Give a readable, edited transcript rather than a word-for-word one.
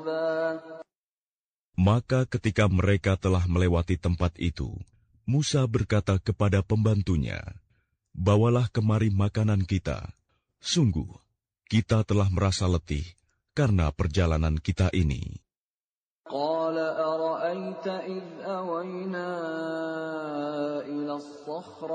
Maka ketika mereka telah melewati tempat itu, Musa berkata kepada pembantunya, "Bawalah kemari makanan kita. Sungguh, kita telah merasa letih karena perjalanan kita ini." قال أرأيت إذ أوينا إلى الصخرة